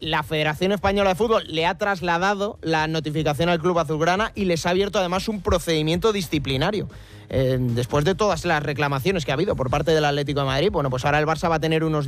la Federación Española de Fútbol le ha trasladado la notificación al club azulgrana y les ha abierto además un procedimiento disciplinario. Después de todas las reclamaciones que ha habido por parte del Atlético de Madrid, bueno, pues ahora el Barça va a tener unos